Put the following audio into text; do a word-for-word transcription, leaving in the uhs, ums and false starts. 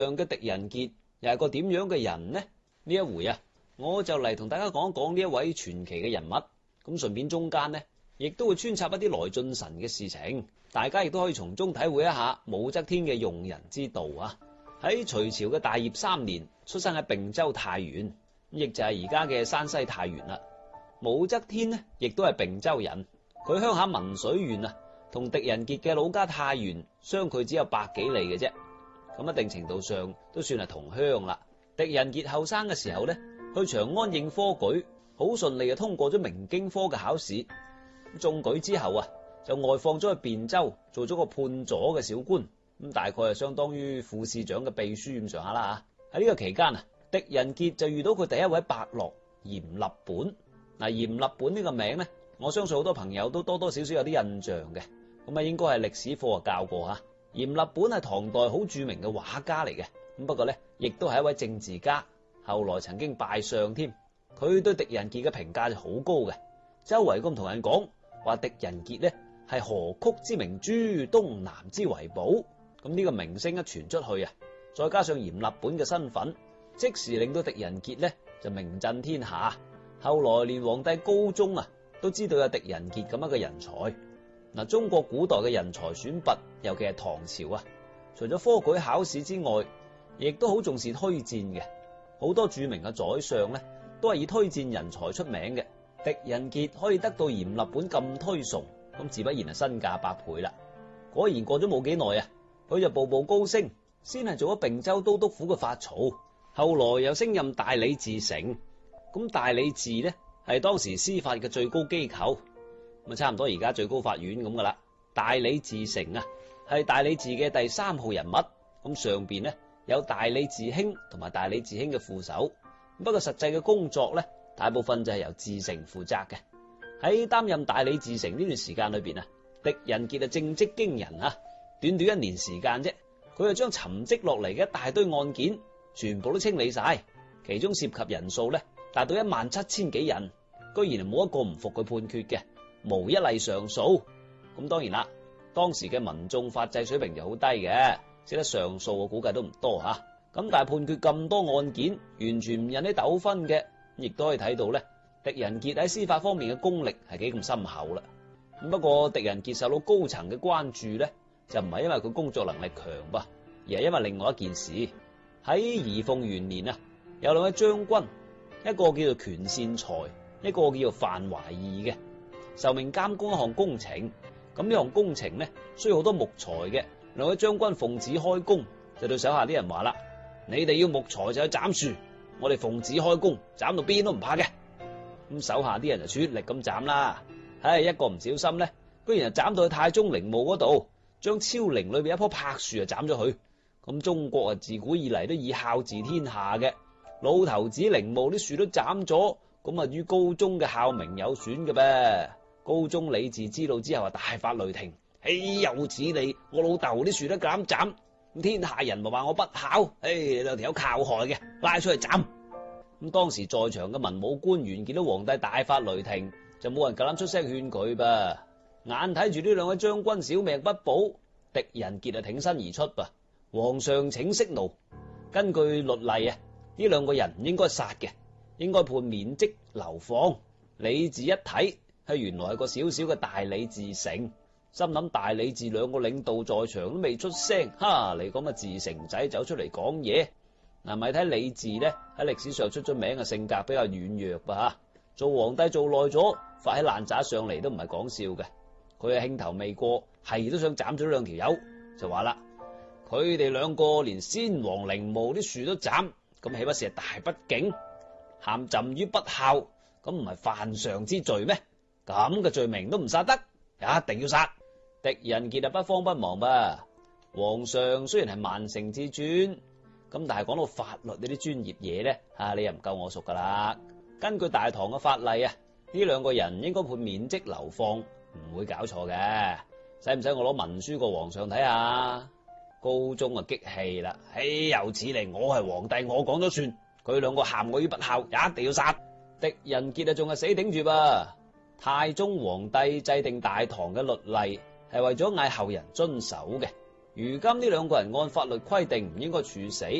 嘅狄仁傑又係個點樣嘅人呢？呢一回啊，我就嚟同大家講一講呢一位傳奇嘅人物。咁順便中間呢，亦都會穿插一啲來俊臣嘅事情，大家亦都可以從中體會一下武則天嘅用人之道啊！喺隋朝嘅大業三年，出生喺并州太原，亦就係而家嘅山西太原啦。武則天呢，亦都係并州人，佢鄉下文水縣啊，同狄仁傑嘅老家太原相距只有百幾里嘅啫。咁一定程度上都算係同鄉啦。狄仁傑後生嘅時候呢，去長安應科舉，好順利就通過咗明經科嘅考試。中舉之後啊，就外放咗去汴州做咗個判左嘅小官，咁大概係相當於副市長嘅秘書咁上下啦吓。喺呢個期間啊，狄仁傑就遇到佢第一位伯樂閻立本。嗱，閻立本呢個名呢，我相信好多朋友都多多少少有啲印象嘅，咁啊應該係歷史課啊教過吓。閻立本係唐代好著名嘅畫家嚟嘅，咁不過呢，亦都係一位政治家，後來曾經拜相添。佢對狄仁傑嘅評價就好高嘅，周圍咁同人講話狄仁傑呢係河曲之明珠，東南之遺寶。咁呢個名聲一傳出去啊，再加上閻立本嘅身份，即時令到狄仁傑呢就名震天下。後來連皇帝高宗啊都知道有狄仁傑咁樣嘅人才。嗱，中國古代嘅人才選拔，尤其係唐朝啊，除咗科舉考試之外，亦都好重視推薦嘅。好多著名嘅宰相呢，都係以推薦人才出名嘅。狄仁傑可以得到閻立本咁推崇，咁自不然係身價百倍啦。果然過咗冇幾耐啊，佢就步步高升，先係做咗并州都督府嘅法曹，後來又升任大理寺丞。咁大理寺呢，係當時司法嘅最高機構，咁啊差唔多而家最高法院咁噶啦。大理寺丞啊，係大理寺嘅第三號人物。咁上邊呢，有大理寺卿同埋大理寺卿嘅副手，不過實際嘅工作呢，大部分就係由寺丞負責嘅。喺擔任大理寺丞呢段時間裏邊啊，狄仁傑啊政績驚人啊，短短一年時間啫，佢就將沉積落嚟嘅一大堆案件全部都清理晒，其中涉及人數呢，達到一萬七千幾人，居然冇一個唔服佢判決嘅，無一例上訴。咁當然啦，當時嘅民眾法制水平就好低嘅，識得上訴我估計都唔多吓。咁但係判決咁多案件，完全唔引起糾紛嘅，亦都可以睇到咧，狄仁傑喺司法方面嘅功力係幾咁深厚啦。咁不過狄仁傑受到高層嘅關注咧，就唔係因為佢工作能力強噃，而係因為另外一件事。喺儀鳳元年啊，有兩位將軍，一個叫做權善財，一個叫做范懷義嘅，受命監工一項工程。咁呢項工程呢，需要好多木材嘅。兩位將軍奉旨開工，就對手下啲人話啦：你哋要木材就去斬樹，我哋奉旨開工，斬到邊都唔怕嘅。咁手下啲人就出力咁斬啦。唉，一個唔小心呢，居然就斬到去太宗陵墓嗰度，將昭陵裏邊一棵柏樹就斬咗去。咁中國啊，自古以嚟都以孝治天下嘅，老頭子陵墓啲樹都斬咗，咁啊於高宗嘅孝名有損嘅噃。高宗李治知道之後啊，大發雷霆，豈有此理！我老豆啲樹都敢斬，咁天下人咪話我不孝？唉，兩條友靠害嘅，拉出去斬。咁當時在場嘅文武官員見到皇帝大發雷霆，就冇人夠膽出聲勸佢噃。眼睇住呢兩位將軍小命不保，狄仁傑啊挺身而出噃。皇上請息怒，根據律例啊，呢兩個人唔應該殺嘅，應該判免職流放。李治一睇，係原來係個小小嘅大理寺丞，心諗大理寺兩個領導在場都未出聲，哈！你咁嘅寺丞仔走出嚟講嘢，嗱咪睇李治呢喺歷史上出咗名嘅性格比較軟弱吧吓，做皇帝做耐咗，發起爛渣上嚟都唔係講笑嘅。佢係興頭未過，係都想斬咗兩條友，就話啦：佢哋兩個連先皇陵墓啲樹都斬，咁豈不是係大不敬？陷朕於不孝，咁唔係犯上之罪咩？咁嘅罪名都唔殺得，一定要殺。狄仁傑啊不慌不忙吧。皇上雖然係萬乘之尊，咁但係講到法律呢啲專業嘢咧，啊你又唔夠我熟噶啦。根據大唐嘅法例啊，呢兩個人應該判免職流放，唔會搞錯嘅。使唔使我攞文書過皇上睇下？高宗啊激氣啦，豈有此理！我係皇帝，我講咗算。佢兩個陷我於不孝，一定要殺。狄仁傑啊仲係死頂住吧。太宗皇帝制定大唐嘅律例係為咗嗌後人遵守嘅， 如今呢兩個人按法律規定唔應該處死，